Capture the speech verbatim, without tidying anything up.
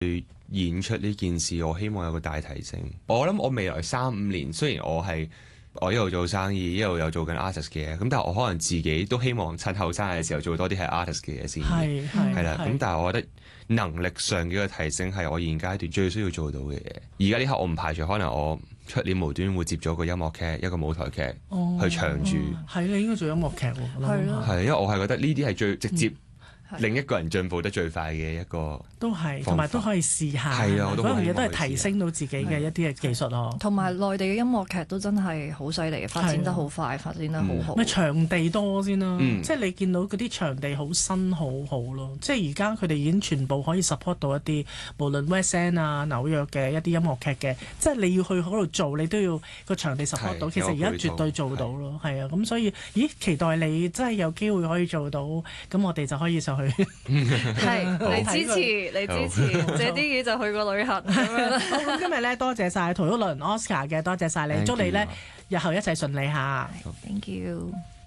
去演出呢件事，我希望有個大提升。我諗我未來三五年，雖然我係我一路做生意，一路有做緊 artist 嘅嘢，咁但係我可能自己都希望趁後生嘅時候做多啲係 artist 嘅嘢先。 係係係啦，咁但係我覺得能力上嘅一個提升係我現階段最需要做到嘅嘢。而家呢刻我唔排除可能我出年無端會接咗個音樂劇，一個舞台劇、哦、去唱住。 係你應該做音樂劇喎。 係咯。 係因為我係覺得呢啲係最直接。嗯另一個人進步得最快嘅一個都係，同埋都可以試下。 係啊， 嗰樣嘢都係提升到自己嘅一啲嘅技術咯。 同埋內地嘅音樂劇都真係好犀利，發展得好快，發展得好好。 咪場地多先啦，即係你見到嗰啲場地好新好好咯。即係而家佢哋已經全部可以 support 到一啲，無論 West End 啊、紐約嘅一啲音樂劇嘅，即係你要去嗰度做，你都要個場地 support 到。其實而家絕對做到咯，係啊。咁所以，咦？期待你真係有機會可以做到，咁我哋就可以上去。 係，你支持，你支持，借啲嘢就去個旅行咁樣啦。 好，咁今日咧多謝晒陶旭倫 Oscar 嘅，多謝晒你，祝你咧日後一切順利嚇。 Thank you。